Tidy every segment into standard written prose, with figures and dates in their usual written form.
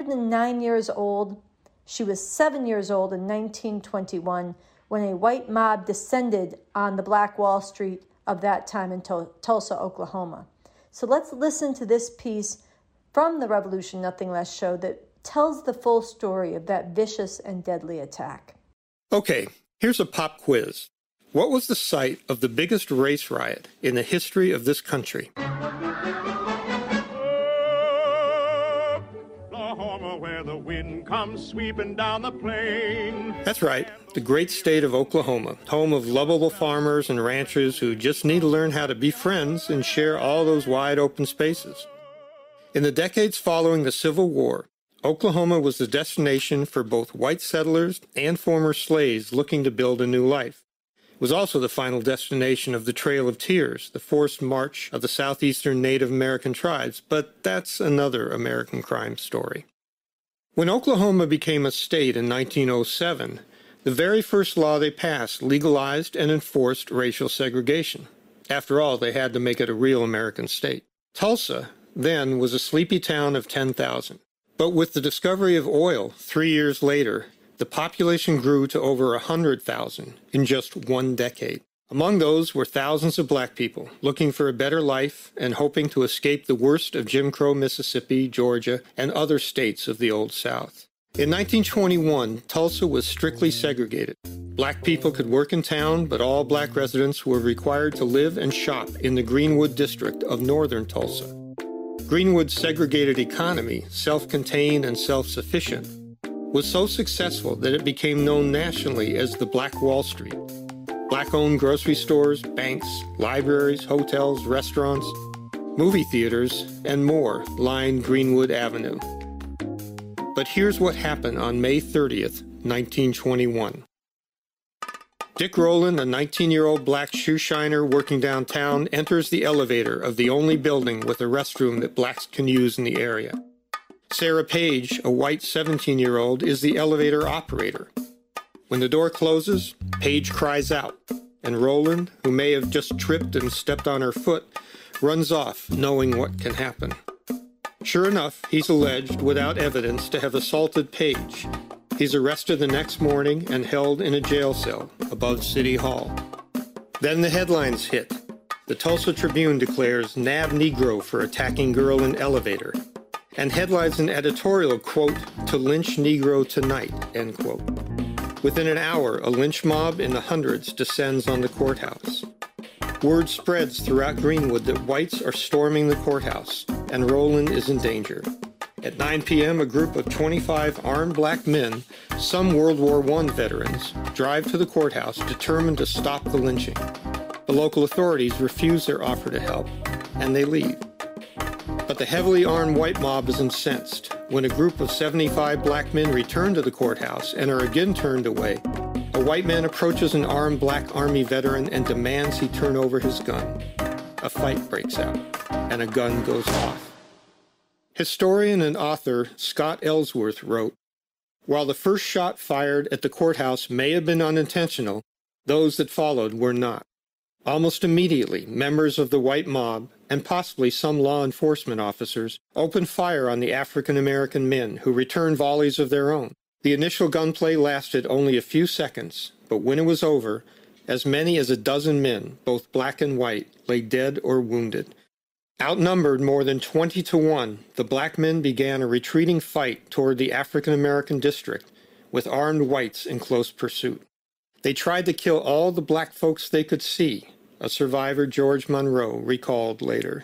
109 years old. She was 7 years old in 1921 when a white mob descended on the Black Wall Street of that time in Tulsa, Oklahoma. So let's listen to this piece from the Revolution Nothing Less show that tells the full story of that vicious and deadly attack. Okay, here's a pop quiz. What was the site of the biggest race riot in the history of this country? Oklahoma, where the wind comes sweeping down the plain. That's right, the great state of Oklahoma, home of lovable farmers and ranchers who just need to learn how to be friends and share all those wide open spaces. In the decades following the Civil War, Oklahoma was the destination for both white settlers and former slaves looking to build a new life. It was also the final destination of the Trail of Tears, the forced march of the southeastern Native American tribes, but that's another American crime story. When Oklahoma became a state in 1907, the very first law they passed legalized and enforced racial segregation. After all, they had to make it a real American state. Tulsa, then, was a sleepy town of 10,000. But with the discovery of oil 3 years later, the population grew to over 100,000 in just 1 decade. Among those were thousands of black people looking for a better life and hoping to escape the worst of Jim Crow Mississippi, Georgia, and other states of the Old South. In 1921, Tulsa was strictly segregated. Black people could work in town, but all black residents were required to live and shop in the Greenwood district of northern Tulsa. Greenwood's segregated economy, self-contained and self-sufficient, was so successful that it became known nationally as the Black Wall Street. Black-owned grocery stores, banks, libraries, hotels, restaurants, movie theaters, and more lined Greenwood Avenue. But here's what happened on May 30th, 1921. Dick Rowland, a 19-year-old black shoe shiner working downtown, enters the elevator of the only building with a restroom that blacks can use in the area. Sarah Page, a white 17-year-old, is the elevator operator. When the door closes, Page cries out, and Rowland, who may have just tripped and stepped on her foot, runs off, knowing what can happen. Sure enough, he's alleged, without evidence, to have assaulted Page. He's arrested the next morning and held in a jail cell above City Hall. Then the headlines hit. The Tulsa Tribune declares nab Negro for attacking girl in elevator, and headlines an editorial, quote, "To lynch Negro tonight," end quote. Within an hour, a lynch mob in the hundreds descends on the courthouse. Word spreads throughout Greenwood that whites are storming the courthouse, and Rowland is in danger. At 9 p.m., a group of 25 armed black men, some World War I veterans, drive to the courthouse determined to stop the lynching. The local authorities refuse their offer to help, and they leave. But the heavily armed white mob is incensed. When a group of 75 black men return to the courthouse and are again turned away, a white man approaches an armed black Army veteran and demands he turn over his gun. A fight breaks out, and a gun goes off. Historian and author Scott Ellsworth wrote, "While the first shot fired at the courthouse may have been unintentional, those that followed were not. Almost immediately, members of the white mob, and possibly some law enforcement officers, opened fire on the African-American men, who returned volleys of their own. The initial gunplay lasted only a few seconds, but when it was over, as many as a dozen men, both black and white, lay dead or wounded. Outnumbered more than 20 to 1, the black men began a retreating fight toward the African-American district, with armed whites in close pursuit. They tried to kill all the black folks they could see," a survivor, George Monroe, recalled later.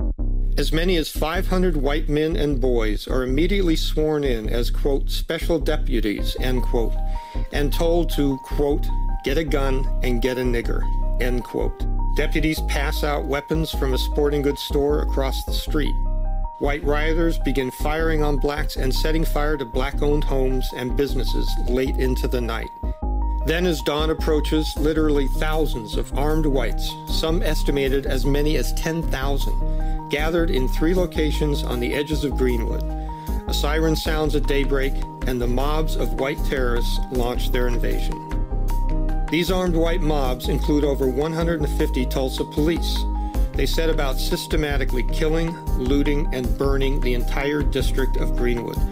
As many as 500 white men and boys are immediately sworn in as, quote, "special deputies," end quote, and told to, quote, "get a gun and get a nigger," end quote. Deputies pass out weapons from a sporting goods store across the street. White rioters begin firing on blacks and setting fire to black-owned homes and businesses late into the night. Then as dawn approaches, literally thousands of armed whites, some estimated as many as 10,000, gathered in 3 locations on the edges of Greenwood. A siren sounds at daybreak, and the mobs of white terrorists launch their invasion. These armed white mobs include over 150 Tulsa police. They set about systematically killing, looting, and burning the entire district of Greenwood,